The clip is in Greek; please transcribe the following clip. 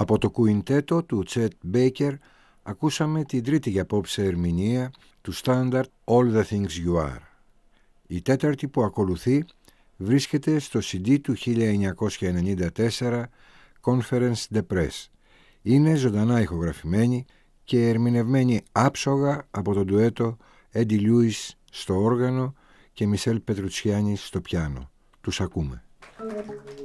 Από το κουιντέτο του Τσέτ Μπέικερ ακούσαμε την τρίτη για απόψε ερμηνεία του στάνταρ All the Things You Are. Η τέταρτη που ακολουθεί βρίσκεται στο CD του 1994 Conference de Presse. Είναι ζωντανά ηχογραφημένη και ερμηνευμένη άψογα από το ντουέτο Eddie Lewis στο όργανο και Μισελ Πετρουτσιάνη στο πιάνο. Τους ακούμε.